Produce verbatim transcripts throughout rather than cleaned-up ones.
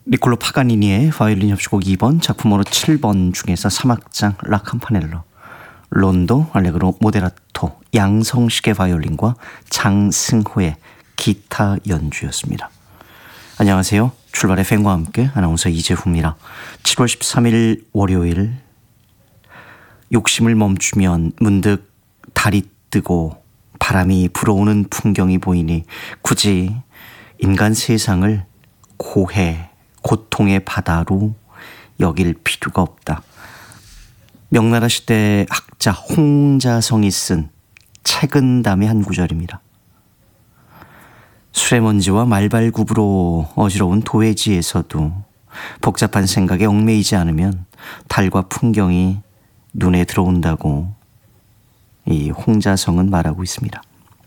니콜로 파가니니의 바이올린 협주곡 이 번 작품으로 칠 번 중에서 삼 악장 라 캠파넬로, 론도 알레그로 모데라토 양성식의 바이올린과 장승호의 기타 연주였습니다. 안녕하세요. 출발의 팬과 함께 아나운서 이재후입니다. 칠월 십삼일 월요일, 욕심을 멈추면 문득 달이 뜨고 바람이 불어오는 풍경이 보이니 굳이 인간 세상을 고해, 고통의 바다로 여길 필요가 없다. 명나라 시대 학자 홍자성이 쓴 책은담의 한 구절입니다. 수레먼지와 말발굽으로 어지러운 도회지에서도 복잡한 생각에 얽매이지 않으면 달과 풍경이 눈에 들어온다고 이 홍자성은 말하고 있습니다.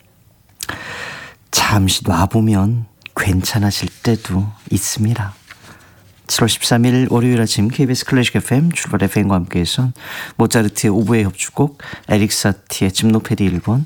잠시 놔보면 괜찮아질 때도 있습니다. 칠월 십삼일 월요일 아침 케이비에스 클래식 에프엠 출발 에프엠과 함께해서 모차르트의 오보에 협주곡, 에릭 사티의 짐노페디 일 번,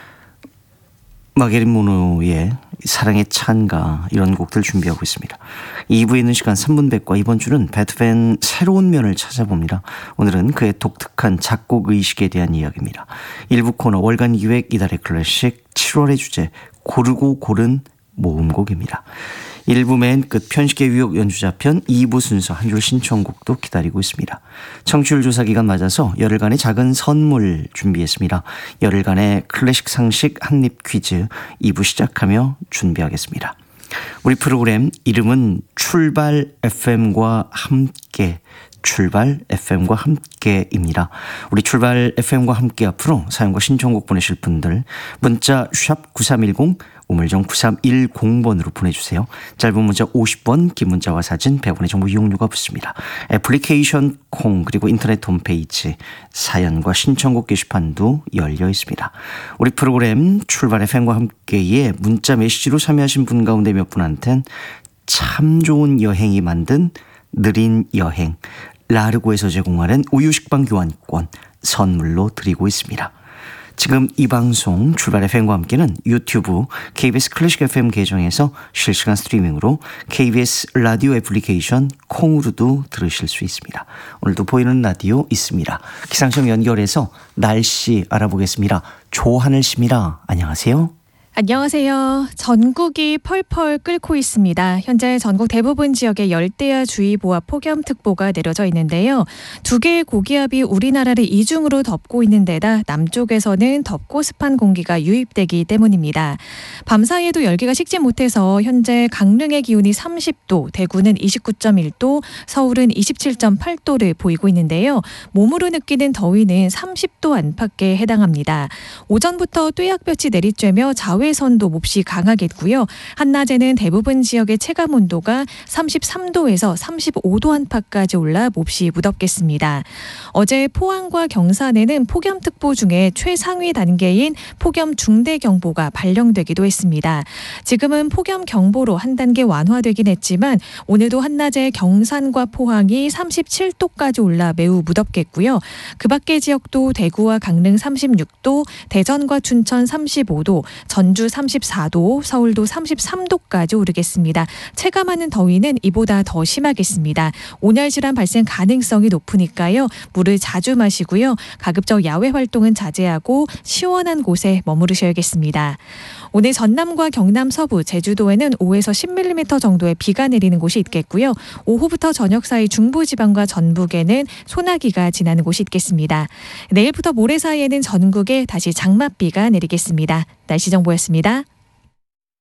마게린 모노의 사랑의 찬가, 이런 곡들 준비하고 있습니다. 이 부에 있는 시간 삼 분 백과 이번 주는 베토벤 새로운 면을 찾아봅니다. 오늘은 그의 독특한 작곡 의식에 대한 이야기입니다. 일 부 코너 월간 기획 이달의 클래식, 칠월의 주제 고르고 고른 모음곡입니다. 일 부 맨 끝 편식의 유혹 연주자편, 이 부 순서 한 줄 신청곡도 기다리고 있습니다. 청취율 조사 기간 맞아서 열흘간의 작은 선물 준비했습니다. 열흘간의 클래식 상식 한입 퀴즈 이 부 시작하며 준비하겠습니다. 우리 프로그램 이름은 출발 에프엠과 함께, 출발 에프엠과 함께입니다. 우리 출발 에프엠과 함께 앞으로 사연과 신청곡 보내실 분들 문자 샵 구삼일공, 우물정 구삼일공 번으로 보내주세요. 짧은 문자 오십 원, 긴 문자와 사진 백 원의 정보 이용료가 붙습니다. 애플리케이션 콩 그리고 인터넷 홈페이지 사연과 신청곡 게시판도 열려 있습니다. 우리 프로그램 출발 에프엠과 함께에 문자 메시지로 참여하신 분 가운데 몇 분한텐 참 좋은 여행이 만든 느린 여행 라르고에서 제공하는 우유식빵 교환권 선물로 드리고 있습니다. 지금 이 방송 출발 에프엠과 함께는 유튜브 케이비에스 클래식 에프엠 계정에서 실시간 스트리밍으로 케이비에스 라디오 애플리케이션 콩으로도 들으실 수 있습니다. 오늘도 보이는 라디오 있습니다. 기상청 연결해서 날씨 알아보겠습니다. 조하늘씨입니다. 안녕하세요. 안녕하세요. 전국이 펄펄 끓고 있습니다. 현재 전국 대부분 지역에 열대야주의보와 폭염특보가 내려져 있는데요. 두 개의 고기압이 우리나라를 이중으로 덮고 있는 데다 남쪽에서는 덥고 습한 공기가 유입되기 때문입니다. 밤사이에도 열기가 식지 못해서 현재 강릉의 기온이 삼십 도, 대구는 이십구 점 일 도, 서울은 이십칠 점 팔 도를 보이고 있는데요. 몸으로 느끼는 더위는 삼십 도 안팎에 해당합니다. 오전부터 뙤약볕이 내리쬐며 자외 선도 몹시 강하겠고요. 한낮에는 대부분 지역의 체감 온도가 삼십삼 도에서 삼십오 도 안팎까지 올라 몹시 무덥겠습니다. 어제 포항과 경산에는 폭염특보 중에 최상위 단계인 폭염 중대경보가 발령되기도 했습니다. 지금은 폭염경보로 한 단계 완화되긴 했지만 오늘도 한낮에 경산과 포항이 삼십칠 도까지 올라 매우 무덥겠고요. 그 밖의 지역도 대구와 강릉 삼십육 도, 대전과 춘천 삼십오 도, 전 전주 삼십사 도, 서울도 삼십삼 도까지 오르겠습니다. 체감하는 더위는 이보다 더 심하겠습니다. 온열 질환 발생 가능성이 높으니까요. 물을 자주 마시고요. 가급적 야외 활동은 자제하고 시원한 곳에 머무르셔야겠습니다. 오늘 전남과 경남 서부, 제주도에는 오에서 십 밀리미터 정도의 비가 내리는 곳이 있겠고요. 오후부터 저녁 사이 중부지방과 전북에는 소나기가 지나는 곳이 있겠습니다. 내일부터 모레 사이에는 전국에 다시 장맛비가 내리겠습니다. 날씨 정보였습니다.